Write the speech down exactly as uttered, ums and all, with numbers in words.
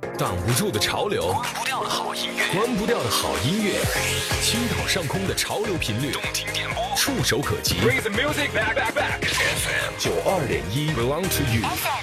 挡不住的潮流，关不掉的好音乐，关不掉的好音乐，青岛上空的潮流频率，动听电波，触手可及。Bring the music back, back, back. F M 九二点一 belong to you。